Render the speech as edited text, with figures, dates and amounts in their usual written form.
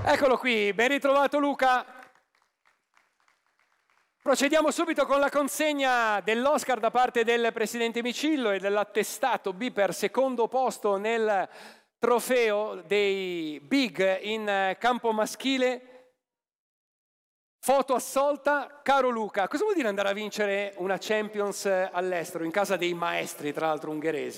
Eccolo qui, ben ritrovato Luca. Procediamo subito con la consegna dell'Oscar da parte del Presidente Micillo e dell'attestato B per secondo posto nel trofeo dei Big in campo maschile. Foto assolta. Caro Luca, cosa vuol dire andare a vincere una Champions all'estero, in casa dei maestri, tra l'altro ungheresi?